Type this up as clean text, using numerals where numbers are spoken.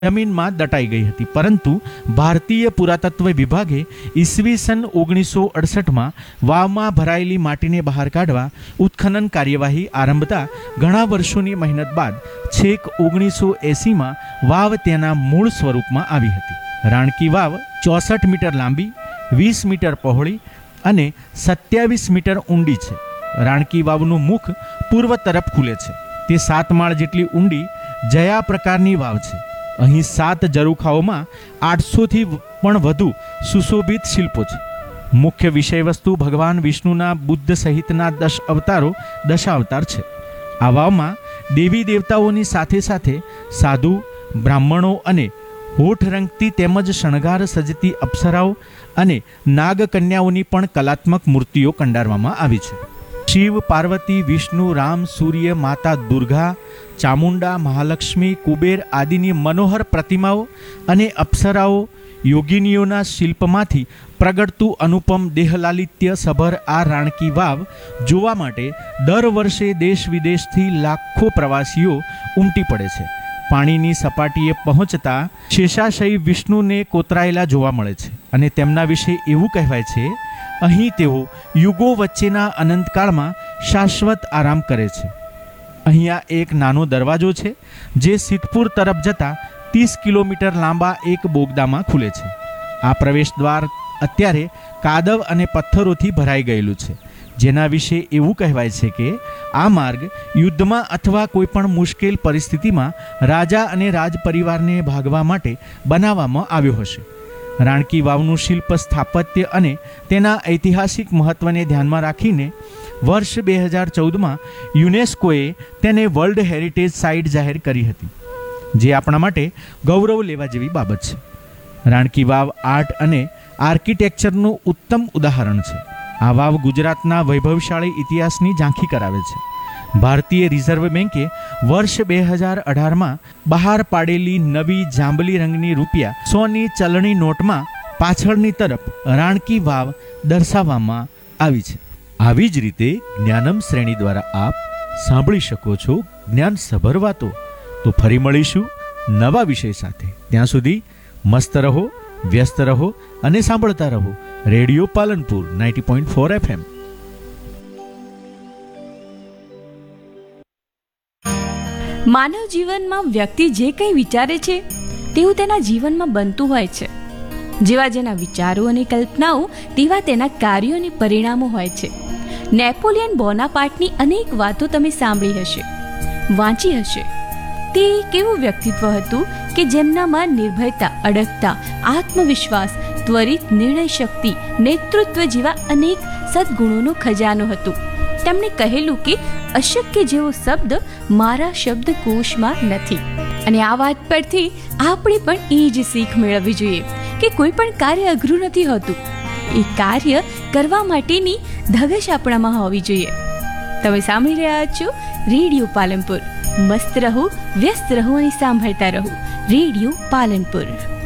જમીનમાં દટાઈ ગઈ હતી, પરંતુ ભારતીય પુરાતત્વ વિભાગે ઈસવીસન 1968માં વાવમાં ભરાયેલી માટીને બહાર કાઢવા ઉત્ખનન કાર્યવાહી આરંભતા ઘણા વર્ષોની મહેનત બાદ છેક 1980માં વાવ તેના મૂળ સ્વરૂપમાં આવી હતી. રાણકી વાવ 64 મીટર લાંબી, 20 મીટર પહોળી અને 27 મીટર ઊંડી છે. રાણકી વાવનું મુખ પૂર્વ તરફ ખુલે છે. તે 7 માળ જેટલી ઊંડી જયા પ્રકારની વાવ છે. અહીં 7 ઝરૂખાઓમાં 800થી પણ વધુ સુશોભિત શિલ્પો છે. મુખ્ય વિષય વસ્તુ ભગવાન વિષ્ણુના બુદ્ધ સહિતના દશાવતાર છે. આ વાવમાં દેવી દેવતાઓની સાથે સાથે સાધુ, બ્રાહ્મણો અને હોઠ રંગતી તેમજ શણગાર સજતી અપ્સરાઓ અને નાગકન્યાઓની પણ કલાત્મક મૂર્તિઓ કંડારવામાં આવી છે. શિવ, પાર્વતી, વિષ્ણુ, રામ, સૂર્ય, માતા દુર્ગા, ચામુંડા, મહાલક્ષ્મી, કુબેર આદિની મનોહર પ્રતિમાઓ અને અપ્સરાઓ યોગિનીઓના શિલ્પમાંથી પ્રગટતું અનુપમ દેહલાલિત્ય સભર આ રાણકી વાવ જોવા માટે દર વર્ષે દેશ વિદેશથી લાખો પ્રવાસીઓ ઉમટી પડે છે. પાણીની સપાટીએ પહોંચતા શેષાશયી વિષ્ણુને કોતરાયેલા જોવા મળે છે અને તેમના વિશે એવું કહેવાય છે, અહીં તેઓ યુગો વચ્ચેના અનંતકાળમાં શાશ્વત આરામ કરે છે. અહીંયા એક નાનો દરવાજો છે જે સિદ્ધપુર તરફ જતા 30 કિલોમીટર લાંબા એક બોગદામાં ખુલે છે. આ પ્રવેશ દ્વાર અત્યારે કાદવ અને પથ્થરોથી ભરાઈ ગયેલું છે, જેના વિશે એવું કહેવાય છે કે આ માર્ગ યુદ્ધમાં અથવા કોઈપણ મુશ્કેલ પરિસ્થિતિમાં રાજા અને રાજ પરિવારને ભાગવા માટે બનાવવામાં આવ્યો હશે. રાણકી વાવનું શિલ્પ સ્થાપત્ય અને તેના ઐતિહાસિક મહત્વને ધ્યાનમાં રાખીને વર્ષ 2014માં યુનેસ્કોએ તેને વર્લ્ડ હેરિટેજ સાઇટ જાહેર કરી હતી, જે આપણા માટે ગૌરવ લેવા જેવી બાબત છે. રાણકી વાવ આર્ટ અને આર્કિટેક્ચરનું ઉત્તમ ઉદાહરણ છે. આ વાવ ગુજરાતના વૈભવશાળી ઇતિહાસની ઝાંખી કરાવે છે. ભારતીય રિઝર્વ બેન્કે વર્ષ 2018માં બહાર પાડેલી નવી જાંબલી રંગની ₹100ની ચલણી નોટમાં પાછળની તરફ રાણકી વાવ દર્શાવવામાં આવી છે. આવી જ રીતે જ્ઞાનમ શ્રેણી દ્વારા આપ સાંભળી શકો છો જ્ઞાનસભર વાતો. તો ફરી મળીશું નવા વિષય સાથે. ત્યાં સુધી મસ્ત રહો, વ્યસ્ત રહો અને સાંભળતા રહો રેડિયો પાલનપુર 90.4 FM. માનવ જીવનમાં વ્યક્તિ જે કંઈ વિચારે છે તેવું તેના જીવનમાં બનતું હોય છે. જેવા જેના વિચારો અને કલ્પનાઓ તેવા તેના કાર્યો અને પરિણામો હોય છે. નેપોલિયન બોનાપાર્ટની અનેક વાતો તમે સાંભળી હશે, વાંચી હશે. તે કેવું વ્યક્તિત્વ હતું કે જેમનામાં નિર્ભયતા, અડગતા, આત્મવિશ્વાસ, ત્વરિત નિર્ણય શક્તિ, નેતૃત્વ જેવા અનેક સદગુણોનો ખજાનો હતો. તેમણે કહેલું કે અશક્ય જેવો શબ્દ મારા શબ્દકોશમાં નથી. અને આ વાત પરથી આપણે પણ એ જ શીખ મેળવવી જોઈએ કે કોઈ પણ કાર્ય અઘરું નથી હોતું. એ કાર્ય કરવા માટેની ધગશ આપણામાં હોવી જોઈએ. તમે સાંભળી રહ્યા છો રેડિયો પાલનપુર. મસ્ત રહો, વ્યસ્ત રહો અને સાંભળતા રહો રેડિયો પાલનપુર.